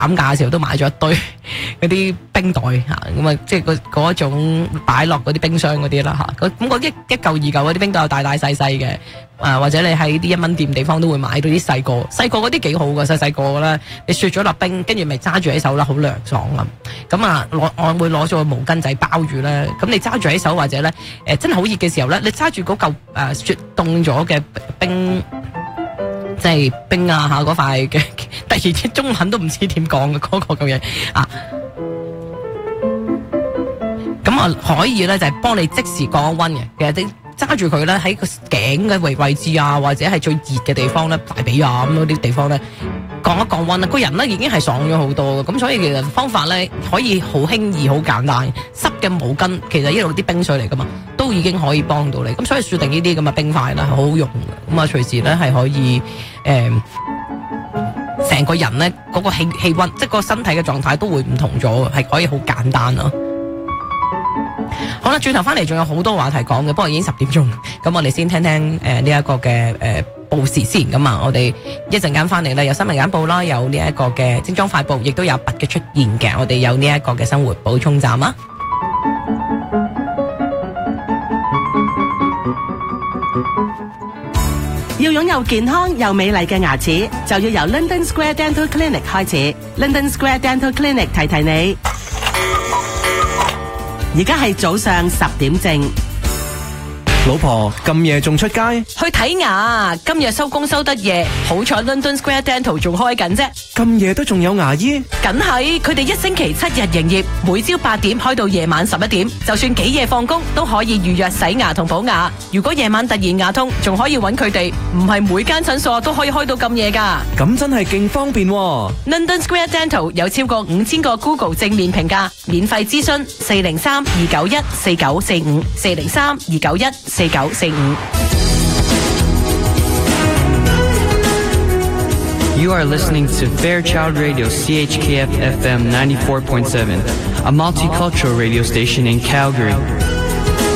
減價嘅時候都買咗一堆嗰啲冰袋嚇，咁啊即係嗰種擺落嗰啲冰箱嗰啲啦嚇。咁嗰一嚿二嚿嗰啲冰袋有大大細細嘅，或者你喺啲1蚊店地方都會買到啲細個嗰啲幾好㗎，細個咧你雪咗粒冰，跟住咪揸住喺手啦，好涼爽啊！咁啊我會攞咗個毛巾仔包住咧，咁你揸住喺手或者咧真係好熱嘅時候咧，你揸住嗰嚿雪凍咗嘅冰。即係冰啊嚇嗰塊嘅，突然間中文都唔知點講嘅嗰個咁嘢啊！咁啊可以咧就係幫你即時降溫嘅。其實你揸住佢咧喺個頸嘅位置啊，或者係最熱嘅地方咧，大髀啊咁嗰啲地方咧降一降溫啦，個人咧已經係爽咗好多嘅。咁所以其實方法咧可以好輕易好簡單，濕嘅毛巾其實一路啲冰水嚟噶嘛，都已經可以幫到你。咁所以雪定呢啲咁嘅冰塊咧係好好用嘅。咁啊隨時咧係可以成個人咧嗰個氣溫，即係個身體嘅狀態都會唔同咗，係可以好簡單咯。好啦，轉頭翻嚟仲有好多話題講嘅，不過已經10點鐘，咁我哋先聽聽呢一個嘅報時先。咁啊，我哋一陣間翻嚟咧有新聞簡報啦，有呢一個嘅精裝快報，亦都有筆嘅出現嘅，我哋有呢一個嘅生活補充站啦。 要擁有健康又美麗嘅牙齒，就要由 London Square Dental Clinic 開始。London Square Dental Clinic 提提你，而家係早上10點正。 老婆咁夜仲出街？ 去睇牙，今日收工收得夜，好彩 London Square Dental 仲開緊啫。 咁夜都仲有牙醫？ 梗係，佢哋1星期7日營業，每朝8點開到夜晚11點，就算幾夜放工都可以預約洗牙同補牙。如果夜晚突然牙痛，仲可以揾佢哋，唔係每間診所都可以開到咁夜噶。 咁真係勁方便喎。 London Square Dental 有超過5000個 Google 正面評價，免費諮詢403-291-4945 403-291-4945。 You are listening to Fairchild Radio CHKF FM 94.7, a multicultural radio station in Calgary.